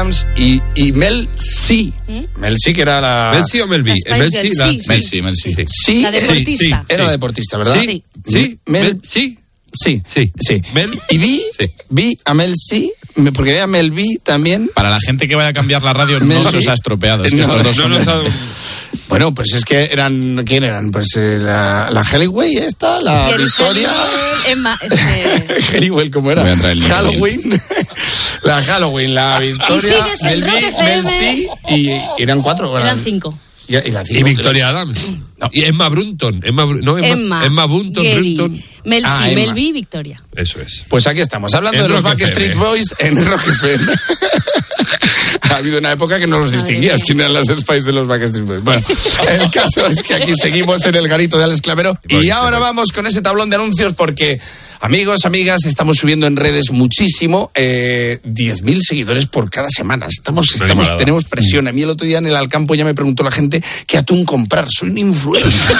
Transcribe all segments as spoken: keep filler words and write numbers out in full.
Adams y, y Mel C. ¿Mm? Mel C, que era la... ¿Mel C o Mel B? Mel C, la... sí, Mel C, Mel C. Sí, sí. La deportista. Sí, sí, era la deportista, ¿verdad? Sí, sí. Mel, Mel sí. Sí, sí, sí. Mel. Y vi, sí. vi a Mel C, porque vi a Mel B también. Para la gente que vaya a cambiar la radio, Mel no se os ha estropeado. Es que no, estos dos son... No nos ha... Bueno, pues es que eran... ¿Quién eran? Pues eh, la, la Hellywell esta, la el Victoria... Emma, este... Hellywell, ¿cómo era? Halloween. La Halloween, la Victoria, Mel B, Mel C, y eran cuatro. Eran, eran cinco. Y, y, la y Victoria Adams. No. Y Emma Brunton. Emma, no, Emma, Emma, Emma Brunton. Brunton. Mel C, ah, Mel B, Victoria. Eso es. Pues aquí estamos, hablando en de los Rock Backstreet F M. Boys en Rock F M. Ha habido una época que no los distinguías quién eran las Spice de los Backstreet Boys. Bueno, el caso es que aquí seguimos en el garito de Alex Clavero. Y ahora vamos con ese tablón de anuncios porque, amigos, amigas, estamos subiendo en redes muchísimo. Eh, diez mil seguidores por cada semana. Estamos, estamos, tenemos presión. A mí el otro día en el Alcampo ya me preguntó la gente qué atún comprar. Soy un influencer.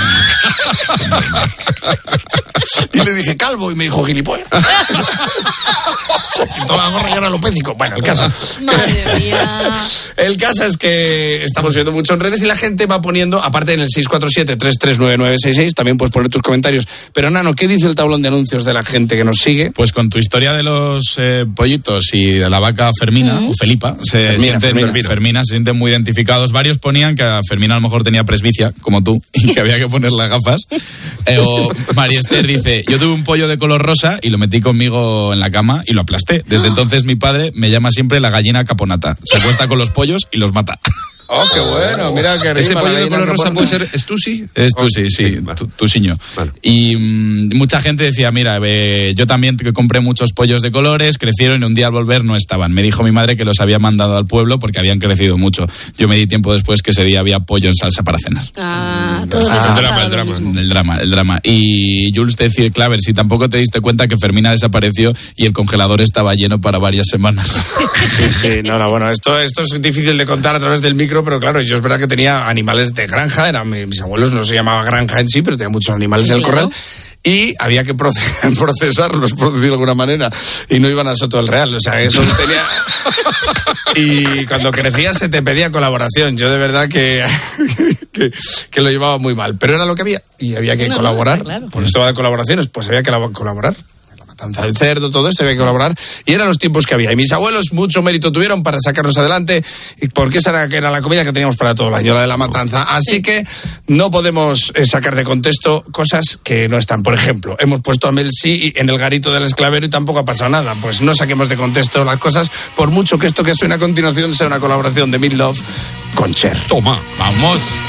Y le dije calvo y me dijo gilipollas. Se quitó la gorra y era alopécico. Bueno, el caso. Madre mía. El caso es que estamos viendo mucho en redes y la gente va poniendo, aparte en el seis cuatro siete, tres tres nueve nueve seis seis, también puedes poner tus comentarios. Pero Nano, ¿qué dice el tablón de anuncios de la gente que nos sigue? Pues con tu historia de los eh, pollitos y de la vaca Fermina, mm. o Felipa, se Fermina, sienten, Fermina. Fermina se sienten muy identificados. Varios ponían que a Fermina a lo mejor tenía presbicia, como tú, y que había que ponerle gafas. Eh, o María Esther dice, yo tuve un pollo de color rosa y lo metí conmigo en la cama y lo aplasté. Desde entonces mi padre me llama siempre la gallina caponata. Se acuesta con los pollos y los mata. Oh, qué bueno, mira que ¿Ese pollo de color rosa puede ser Stussy? Es Stussy, sí, Tusiño. Vale. Y mmm, mucha gente decía, mira, eh, yo también que compré muchos pollos de colores, crecieron y un día al volver no estaban. Me dijo mi madre que los había mandado al pueblo porque habían crecido mucho. Yo me di tiempo después que ese día había pollo en salsa para cenar. Ah, todo ah, el drama, el drama. El drama, el drama. Y Jules te decía, Claver, si tampoco te diste cuenta que Fermina desapareció y el congelador estaba lleno para varias semanas. Sí, sí, no, no, bueno, esto, esto es difícil de contar a través del micro, pero claro, yo es verdad que tenía animales de granja, eran mis abuelos, no se llamaba granja en sí, pero tenía muchos animales sí, en el claro. corral. Y había que procesarlos, por decirlo de alguna manera, y no iban a Soto del Real, o sea, eso tenía... Y cuando crecías se te pedía colaboración, yo de verdad que, que, que lo llevaba muy mal, pero era lo que había, y había que no, colaborar, no, claro. Por esto de colaboraciones, pues había que colaborar. Matanza del cerdo, todo esto, había que colaborar, y eran los tiempos que había. Y mis abuelos mucho mérito tuvieron para sacarnos adelante, porque esa era, era la comida que teníamos para todo el año, la de la matanza. Así sí. que no podemos eh, sacar de contexto cosas que no están. Por ejemplo, hemos puesto a Mel C en el garito del esclavero y tampoco ha pasado nada. Pues no saquemos de contexto las cosas, por mucho que esto que suena a continuación sea una colaboración de Meat Loaf con Cher. Toma, vamos.